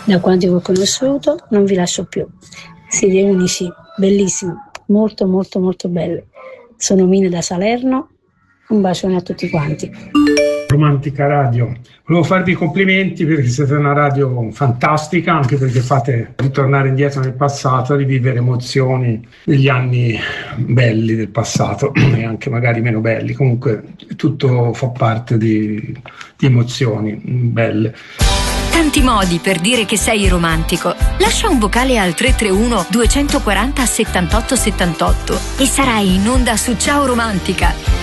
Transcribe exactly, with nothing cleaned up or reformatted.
Da quanti vi ho conosciuto non vi lascio più. Siete unici, bellissimi, molto molto molto belli. Sono Mina da Salerno, un bacione a tutti quanti. Romantica Radio, volevo farvi i complimenti perché siete una radio fantastica, anche perché fate ritornare indietro nel passato, rivivere emozioni degli anni belli del passato e anche magari meno belli, comunque tutto fa parte di, di emozioni belle. Tanti modi per dire che sei romantico. Lascia un vocale al tre tre uno due quattro zero settantotto settantotto e sarai in onda su Ciao Romantica.